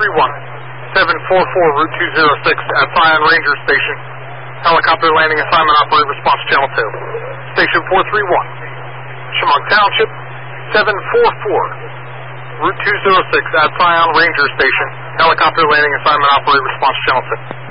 744 Route 206 at Zion Ranger Station. Helicopter landing assignment operator response channel 2. Station 431, Chemung Township, 744 Route 206 at Zion Ranger Station. Helicopter landing assignment operator response channel 2.